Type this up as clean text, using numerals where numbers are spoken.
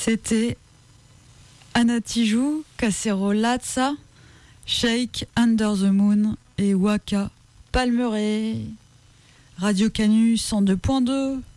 C'était Anatijou, Cacerolazza, Shake, Under the Moon et Waka, Palmeret. Radio Canu 102.2.